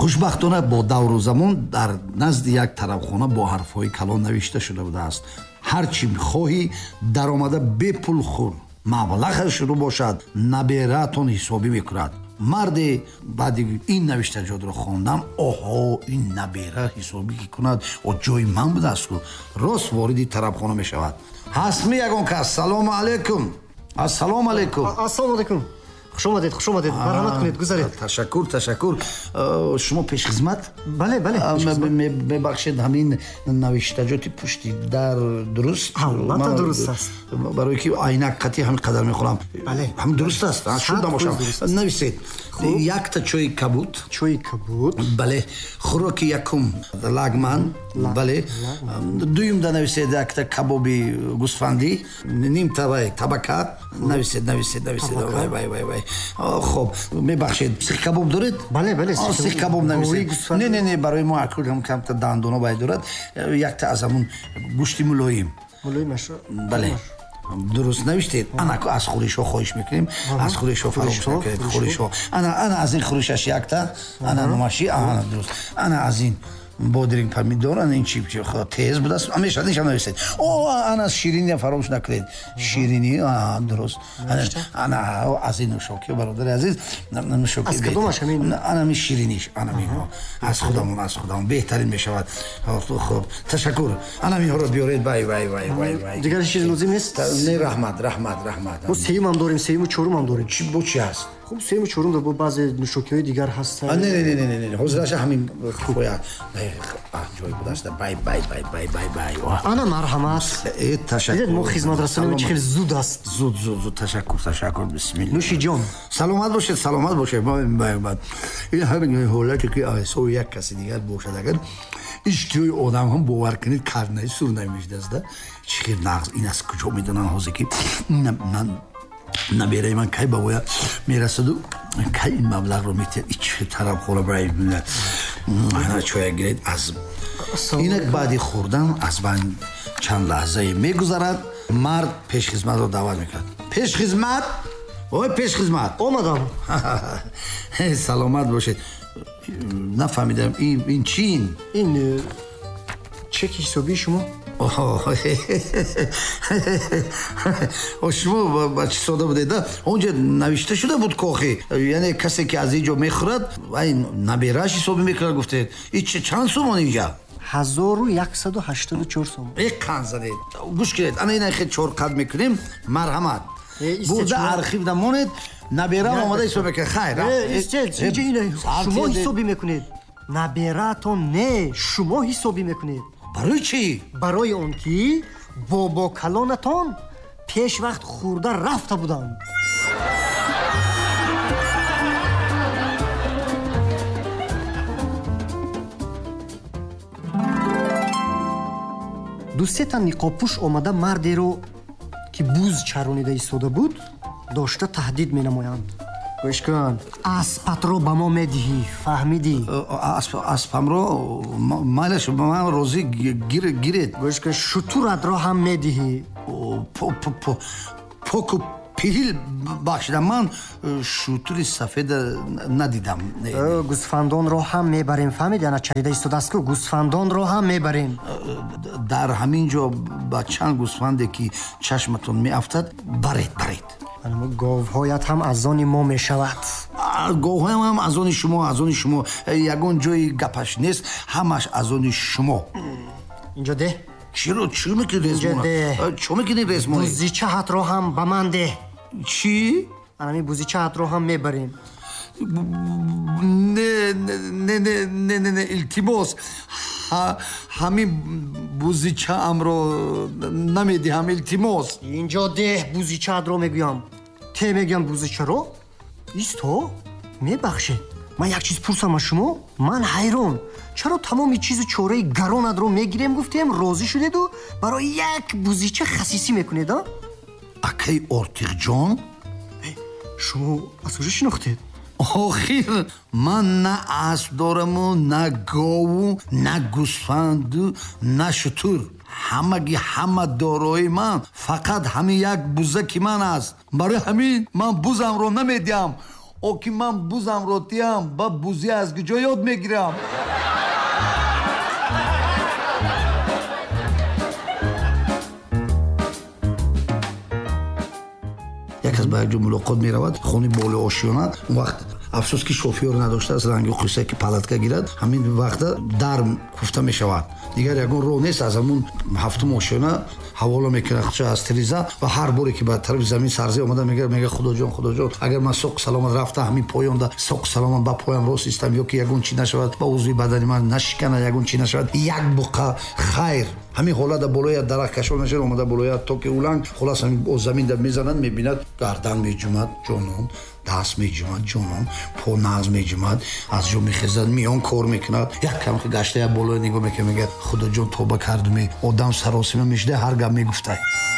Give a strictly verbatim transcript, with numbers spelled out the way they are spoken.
хушбахтона бо давру замон дар назди як тарабхона бо ҳарфҳои калон навишта шуда будааст: ҳар чӣ хоҳӣ даромада бепул хур, маблағаш шурӯъ бошад, набератон ҳисобӣ мекунад. марде баъди ин навиштаҷотро хондам, оҳо ин набера ҳисобӣ ки кунад ҷои ман будаастку, рост вориди тарабхона мешавад. ҳастми ягон кас? Салому алайкум. Ассалому алайкум. Ассалому алайкум. Хуш омадед, хуш омадед. Марҳамат кунед, гузаред. Ташаккур, ташаккур. Шумо пешхизмат? Бале, бале. Мебахшед, ҳамин навиштаҷоти пушти дар дуруст? Албатта дуруст аст. Барои ки айнак қатъи ҳамин қадар мехӯрам. Бале. Ҳамин дуруст аст? Шуда бошам. Нависед. Якта чойи кабуд. Чойи кабуд. Бале. Хӯроки якум лагман. Бале. Дуюмда нависед якта кабоби гӯсфандӣ. Нимта вай табака. Нависед, нависед, нависед. Вай, вай, вай, вай. Хоб, мебахшед. Сих кабоб доред? Бале, бале. Сих кабоб нависед. Не, не, не, барои мо акул ҳам камта дандона бай дорад. Якта аз ҳамун гӯшти мулоим. Мулоим аша? Бале. дуруст навиштед. Ана аз хӯришҳо хоҳиш мекунем. Аз хӯришҳо фаромӯш накунед. Хӯришҳо. Ана ана аз ин хӯришаш якта. Ана номаши, ана дуруст. Ана аз ин бодиринг помидор, ана ин чи тез будааст. Амеша нишам нависед. О, ана ширини фаромӯш накунед. Ширини, а дуруст. Ана аз ин нӯшокӣ бародари азиз, нӯшокӣ. Аз кадомаш ҳамин? Ана ми шириниш, ана ми. Аз худамон, аз худамон беҳтарин мешавад. Хуб, ташаккур. Ана минҳоро биёред. Вай, вай, вай, вай, вай. Дигар чиз лозим нест? Не, раҳмат, раҳмат, раҳмат. Мо сеюм ам дорем, сеюму чорум ам дорем. Чи бо чи аст? Хуб, сеюму чорум да бо баъзе нӯшокиҳои дигар ҳастанд. Не, не, не, не, не. ҳозираша ҳамин хоя. ҷой будааст. Бай, бай, бай, бай, бай, бай. Ана марҳамат. Э, ташаккур. Дидед мо хизматрасони чӣ хел зуд аст. Зуд, зуд, зуд. Ташаккур, ташаккур. Бисмилла. нӯши ҷон. Саломат бошед, саломат бошед. ин ҳамин ҳолате ки асои як каси дигар бошад, агар иштиҳои одам ҳам бовар кунед карнаи сур намешдаста. Чӣ хел нағз ин аз куҷо медонам ҳозир ки набераи ман кай ба воя мерасаду кай ин маблағро метиҳад. ичи тарабхона барои ана чоя гиред. аз инак баъди хӯрдан аз бан чанд лаҳзае мегузарад. мард пешхизматро даъват мекунад. Пешхизмат? ой пешхизмат. омадам. саломат бошед. нафаҳмидам ин чи ин? ин чеки ҳисобии шумо. шумо ба чӣ сода будед? онҷа навишта шуда буд кохи, яъне касе ки аз ин ҷо мехӯрад ай набераш ҳисобӣ мекунад. гуфтед ин чанд сомон инҷа? ҳазору яксаду ҳаштоду чор сомон. э қан задед. гӯш гиред. ана ина хел чор қад мекунем. марҳамат. бурда архив намонед. наберам омада ҳисоб мекунад. хайр. шумо ҳисобӣ мекунед. набератон не, шумо ҳисобӣ мекунед. барои чӣ? барои он ки бобокалонатон пешвақт хӯрда рафта буданд. дусета ниқобпӯш омада мардеро ки буз чаронида истода буд дошта таҳдид менамоянд. гӯш кун, аспатро ба мо медиҳӣ, фаҳмидӣ? аспамро майлаш ман розӣ гиред. гӯш кун, шутуратро ҳам медиҳӣ. поку пилил бахшида. ман шутури сафеда надидам. гӯсфандонро ҳам мебарем, фаҳмиди? ана чарида истодааст ку гӯсфандонро ҳам мебарем. дар ҳамин ҷо ба чанд гӯсфанде ки чашматон меафтад баред баред. говҳоят ҳам аз они мо мешавад. говҳоям ҳам аз они шумо, аз они шумо. ягон ҷои гапаш нест, ҳамаш аз они шумо. инҷо де. чиро чӣ мекунӣ резмона? чӣ мекунӣ резмона? бузичаҳатро ҳам ба ман де. чӣ? анами бузичаҳатро ҳам мебарем. не не не не не не илтимос ҳамин бузичаамро намедиҳам. илтимос. инҷо деҳ бузичаатро мегӯям. те мегӯям бузичаро? исто мебахшед. ман як чиз пурсам аз шумо. ман ҳайрон. чаро тамоми чизу чораи гаронатро мегирем гуфтем, розӣ шудеду барои як бузича хасисӣ мекунед? а? акаи ортиқҷон? шумо аз куҷо шинохтед? охир ман на асп дораму, на гову, на гӯсфанду, на шутур. ҳамаги ҳама дорои ман фақат ҳамин як бузаки ман аст. барои ҳамин ман бузамро намедиҳам. о ки ман бузам ротиям ба бузи аз куҷо ёд мегирам. як аз ба як ҷо мулоқот меравад хони боли ошиёна. он вақт афсӯс ки шофёр надоштааст ранги қиссе ки палатка гирад ҳамин вақта дар куфта мешавад. дигар ягон роҳ нест аз ҳамун ҳафтум ошиёна ҳавола мекунад аз тириза ва ҳар боре ки ба тарафи замин сарзе омада мегӯяд мега худоҷон худоҷон агар ман соқ саломат рафта ҳамин поёнда соқ саломат ба поям рост истам ё ки ягон чӣ нашавад ба узви бадани ман нашиканад ягон чӣ нашавад як буқа хайр ҳамин ҳолада болоя дарахт кашон мешавад омада болоя то ки уланг холас ҳамин заминда мезанад мебинад гардан меҷумад ҷонон даст меҷумад ҷонон по нағз меҷумад аз ҷо мехезад миён кор мекунад як кам гашта як болоя нигоҳ мекунад мегӯяд худоҷон тоба кардуми одам саросима мешуда ҳар гап мегуфтад.